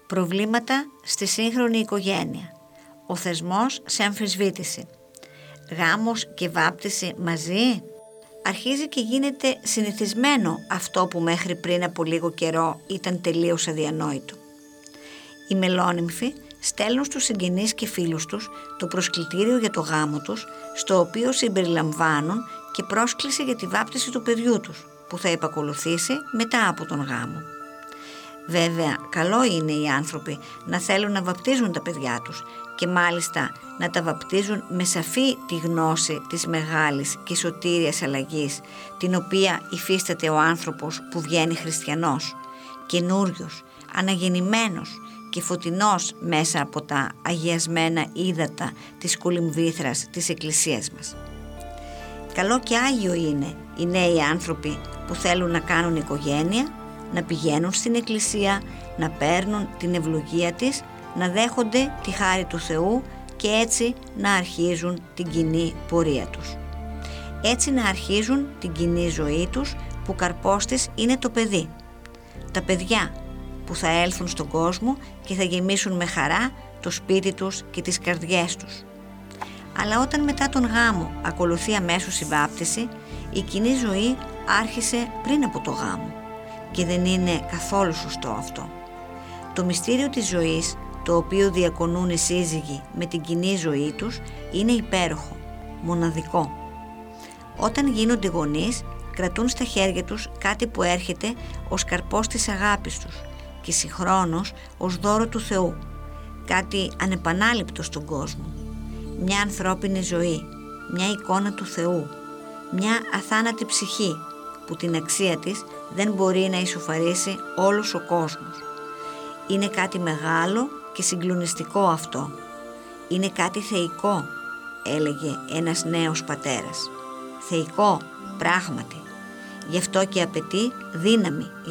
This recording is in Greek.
Προβλήματα στη σύγχρονη οικογένεια. Ο θεσμός σε αμφισβήτηση. Γάμος και βάπτιση μαζί. Αρχίζει και γίνεται συνηθισμένο αυτό που μέχρι πριν από λίγο καιρό ήταν τελείως αδιανόητο. Οι μελόνυμφοι στέλνουν στους συγγενείς και φίλους τους το προσκλητήριο για το γάμο τους, στο οποίο συμπεριλαμβάνουν και πρόσκληση για τη βάπτιση του παιδιού τους, που θα επακολουθήσει μετά από τον γάμο. Βέβαια, καλό είναι οι άνθρωποι να θέλουν να βαπτίζουν τα παιδιά τους και μάλιστα να τα βαπτίζουν με σαφή τη γνώση της μεγάλης και σωτήριας αλλαγής, την οποία υφίσταται ο άνθρωπος που βγαίνει χριστιανός, καινούριος, αναγεννημένος και φωτεινός μέσα από τα αγιασμένα ύδατα της κολυμβήθρας της Εκκλησίας μας. Καλό και άγιο είναι οι νέοι άνθρωποι που θέλουν να κάνουν οικογένεια, να πηγαίνουν στην Εκκλησία, να παίρνουν την ευλογία της, να δέχονται τη χάρη του Θεού και έτσι να αρχίζουν την κοινή πορεία τους. Έτσι να αρχίζουν την κοινή ζωή τους, που καρπός της είναι το παιδί. Τα παιδιά που θα έλθουν στον κόσμο και θα γεμίσουν με χαρά το σπίτι τους και τις καρδιές τους. Αλλά όταν μετά τον γάμο ακολουθεί αμέσως η βάπτιση, η κοινή ζωή άρχισε πριν από το γάμο και δεν είναι καθόλου σωστό αυτό. Το μυστήριο της ζωής, το οποίο διακονούν οι σύζυγοι με την κοινή ζωή τους, είναι υπέροχο, μοναδικό. Όταν γίνονται γονείς, κρατούν στα χέρια τους κάτι που έρχεται ως καρπός της αγάπης τους και συγχρόνως ως δώρο του Θεού, κάτι ανεπανάληπτο στον κόσμο. Μια ανθρώπινη ζωή, μια εικόνα του Θεού, μια αθάνατη ψυχή που την αξία της δεν μπορεί να ισοφαρίσει όλος ο κόσμος. Είναι κάτι μεγάλο και συγκλονιστικό αυτό. Είναι κάτι θεϊκό, έλεγε ένας νέος πατέρας. Θεϊκό, πράγματι. Γι' αυτό και απαιτεί δύναμη